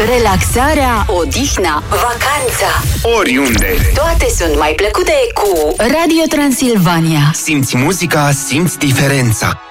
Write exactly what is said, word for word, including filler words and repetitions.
Relaxarea, odihna, vacanța, oriunde, toate sunt mai plăcute cu Radio Transilvania. Simți muzica, simți diferența.